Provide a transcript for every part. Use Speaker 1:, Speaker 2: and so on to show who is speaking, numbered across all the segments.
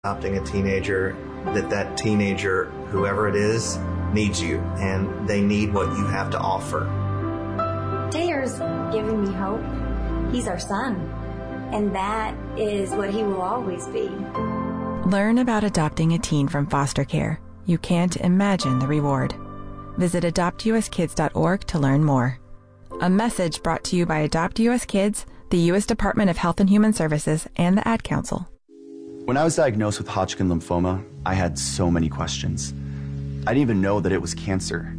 Speaker 1: Adopting a teenager, that teenager, whoever it is, needs you, and they need what you have to offer.
Speaker 2: Taylor's giving me hope. He's our son, and that is what he will always be.
Speaker 3: Learn about adopting a teen from foster care. You can't imagine the reward. Visit adoptuskids.org to learn more. A message brought to you by Adopt US Kids, the U.S. Department of Health and Human Services, and the Ad Council.
Speaker 4: When I was diagnosed with Hodgkin lymphoma, I had so many questions. I didn't even know that it was cancer.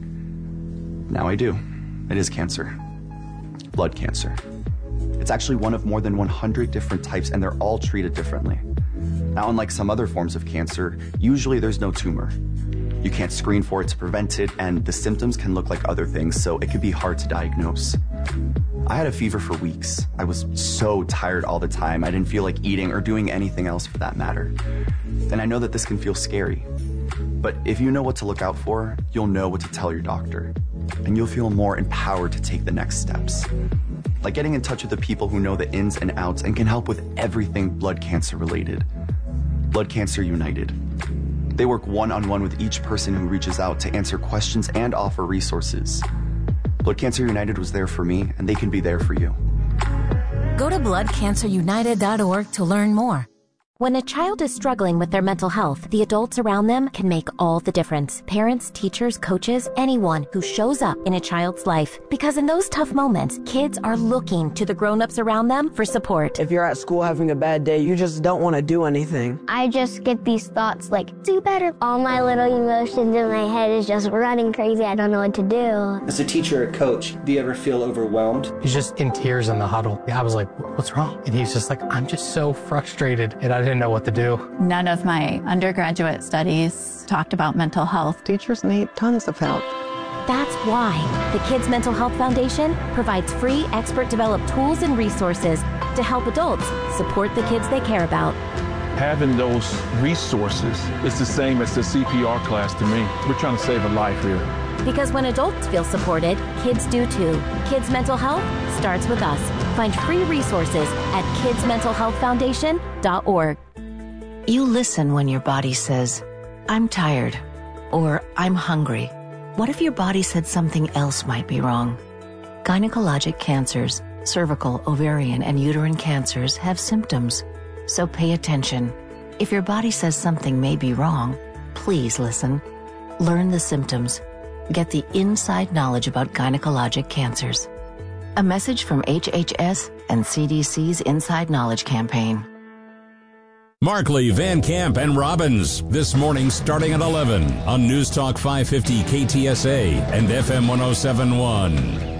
Speaker 4: Now I do. It is cancer. Blood cancer. It's actually one of more than 100 different types, and they're all treated differently. Now, unlike some other forms of cancer, usually there's no tumor. You can't screen for it to prevent it, and the symptoms can look like other things, so it can be hard to diagnose. I had a fever for weeks. I was so tired all the time. I didn't feel like eating or doing anything else for that matter. And I know that this can feel scary. But if you know what to look out for, you'll know what to tell your doctor. And you'll feel more empowered to take the next steps. Like getting in touch with the people who know the ins and outs and can help with everything blood cancer related. Blood Cancer United. They work one-on-one with each person who reaches out to answer questions and offer resources. Blood Cancer United was there for me, and they can be there for you.
Speaker 5: Go to bloodcancerunited.org to learn more. When a child is struggling with their mental health, the adults around them can make all the difference. Parents, teachers, coaches, anyone who shows up in a child's life. Because in those tough moments, kids are looking to the grown-ups around them for support.
Speaker 6: If you're at school having a bad day, you just don't want to do anything.
Speaker 7: I just get these thoughts like, do better. All my little emotions in my head is just running crazy. I don't know what to do.
Speaker 8: As a teacher or coach, do you ever feel overwhelmed?
Speaker 9: He's just in tears in the huddle. I was like, what's wrong? And he's just like, I'm just so frustrated. And I didn't know what to do.
Speaker 10: None of my undergraduate studies talked about mental health.
Speaker 11: Teachers need tons of help.
Speaker 5: That's why the Kids Mental Health Foundation provides free expert-developed tools and resources to help adults support the kids they care about.
Speaker 12: Having those resources is the same as the CPR class to me. We're trying to save a life here.
Speaker 5: Because when adults feel supported, kids do too. Kids Mental Health starts with us. Find free resources at kidsmentalhealthfoundation.org.
Speaker 13: You listen when your body says, I'm tired, or I'm hungry. What if your body said something else might be wrong? Gynecologic cancers, cervical, ovarian, and uterine cancers have symptoms. So pay attention. If your body says something may be wrong, please listen. Learn the symptoms. Get the inside knowledge about gynecologic cancers. A message from HHS and CDC's Inside Knowledge campaign.
Speaker 14: Markley, Van Camp, and Robbins. This morning starting at 11 on News Talk 550 KTSA and FM 1071.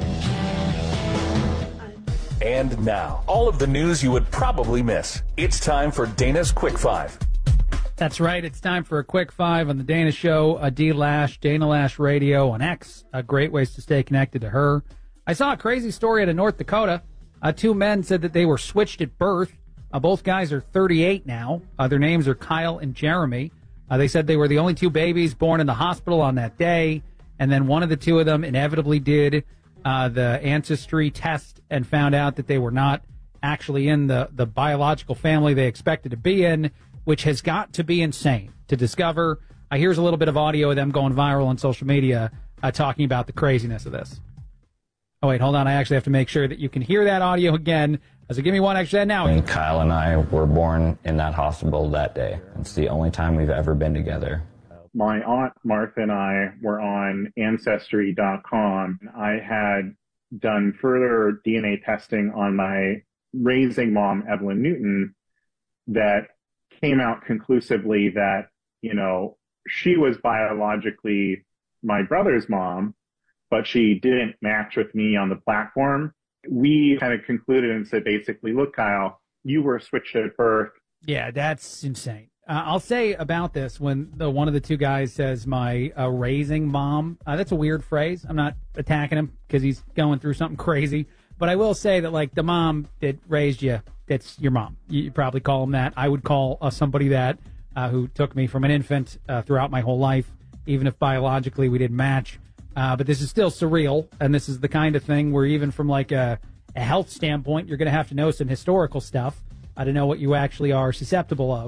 Speaker 15: And now, all of the news you would probably miss. It's time for Dana's Quick Five.
Speaker 16: That's right. It's time for a Quick Five on the Dana Show. D Lash, Dana Lash Radio on X. Great ways to stay connected to her. I saw a crazy story out of North Dakota. Two men said that they were switched at birth. Both guys are 38 now. Their names are Kyle and Jeremy. They said they were the only two babies born in the hospital on that day. And then one of the two of them inevitably did the ancestry test and found out that they were not actually in the biological family they expected to be in, which has got to be insane to discover. Here's a little bit of audio of them going viral on social media talking about the craziness of this. Oh, wait, hold on. I actually have to make sure that you can hear that audio again. So give me one extra now.
Speaker 17: And Kyle and I were born in that hospital that day. It's the only time we've ever been together.
Speaker 18: My aunt Martha and I were on Ancestry.com. I had done further DNA testing on my raising mom, Evelyn Newton, that came out conclusively that, you know, she was biologically my brother's mom, but she didn't match with me on the platform. We kind of concluded and said, basically, look, Kyle, you were switched at birth.
Speaker 16: Yeah, that's insane. I'll say about this when one of the two guys says my raising mom, that's a weird phrase. I'm not attacking him because he's going through something crazy. But I will say that, like, the mom that raised you, that's your mom. You probably call him that. I would call somebody that who took me from an infant throughout my whole life, even if biologically we didn't match. But this is still surreal, and this is the kind of thing where even from like a health standpoint, you're going to have to know some historical stuff to know what you actually are susceptible of.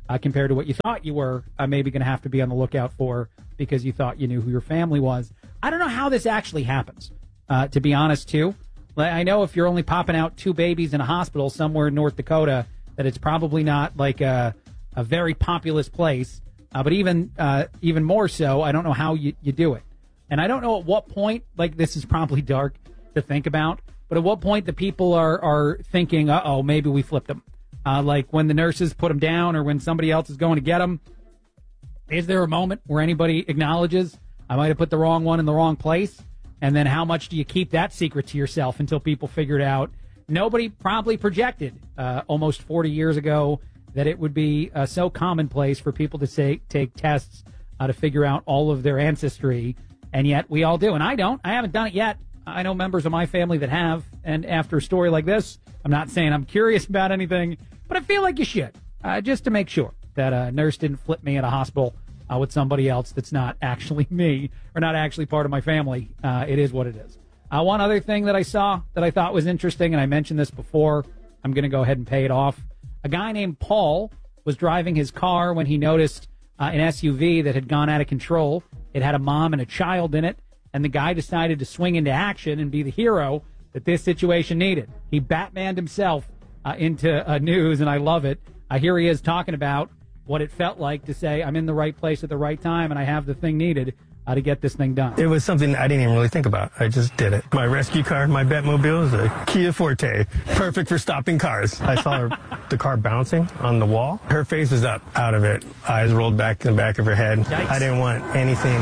Speaker 16: compared to what you thought you were maybe going to have to be on the lookout for because you thought you knew who your family was. I don't know how this actually happens, to be honest, too. I know if you're only popping out 2 babies in a hospital somewhere in North Dakota, that it's probably not like a very populous place. But even more so, I don't know how you do it. And I don't know at what point, like this is probably dark to think about, but at what point the people are thinking, uh-oh, maybe we flipped them. Like when the nurses put them down or when somebody else is going to get them. Is there a moment where anybody acknowledges, I might have put the wrong one in the wrong place? And then how much do you keep that secret to yourself until people figure it out? Nobody probably projected almost 40 years ago that it would be so commonplace for people to take tests to figure out all of their ancestry. And yet we all do. And I don't. I haven't done it yet. I know members of my family that have. And after a story like this, I'm not saying I'm curious about anything, but I feel like you should, just to make sure that a nurse didn't flip me at a hospital with somebody else that's not actually me or not actually part of my family. It is what it is. One other thing that I saw that I thought was interesting, and I mentioned this before, I'm going to go ahead and pay it off. A guy named Paul was driving his car when he noticed an SUV that had gone out of control. It had a mom and a child in it, and the guy decided to swing into action and be the hero that this situation needed. He Batmaned himself into news, and I love it. Here he is talking about what it felt like to say, I'm in the right place at the right time, and I have the thing needed to get this thing done.
Speaker 11: It was something I didn't even really think about. I just did it. My rescue car, my Batmobile, is a Kia Forte. Perfect for stopping cars. I saw the car bouncing on the wall. Her face was up out of it. Eyes rolled back in the back of her head. Yikes. I didn't want anything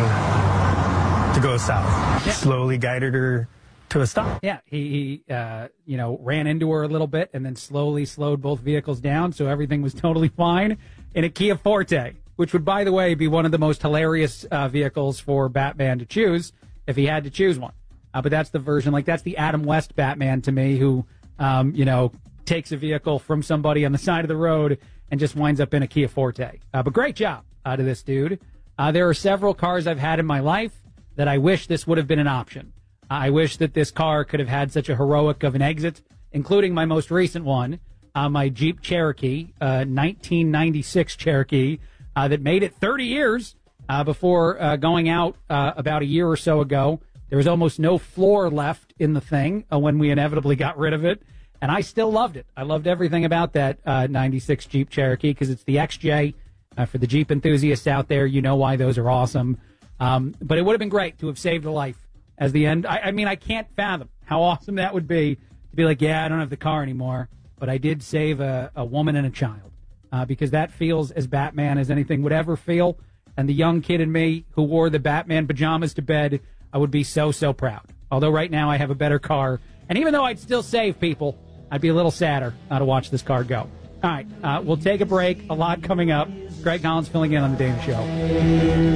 Speaker 11: to go south. Yeah. Slowly guided her to a stop.
Speaker 16: Yeah, he ran into her a little bit and then slowly slowed both vehicles down, so everything was totally fine in a Kia Forte, which would, by the way, be one of the most hilarious vehicles for Batman to choose if he had to choose one. But that's the version, like that's the Adam West Batman to me, who, takes a vehicle from somebody on the side of the road and just winds up in a Kia Forte. But great job to this dude. There are several cars I've had in my life that I wish this would have been an option. I wish that this car could have had such a heroic of an exit, including my most recent one, my Jeep Cherokee, 1996 Cherokee, that made it 30 years before going out about a year or so ago. There was almost no floor left in the thing when we inevitably got rid of it, and I still loved it. I loved everything about that 96 Jeep Cherokee because it's the XJ. For the Jeep enthusiasts out there, you know why those are awesome. But it would have been great to have saved a life as the end. I mean, I can't fathom how awesome that would be to be like, yeah, I don't have the car anymore, but I did save a woman and a child. Because that feels as Batman as anything would ever feel. And the young kid in me who wore the Batman pajamas to bed, I would be so, so proud. Although right now I have a better car. And even though I'd still save people, I'd be a little sadder to watch this car go. All right, we'll take a break. A lot coming up. Greg Collins filling in on The Dana Show.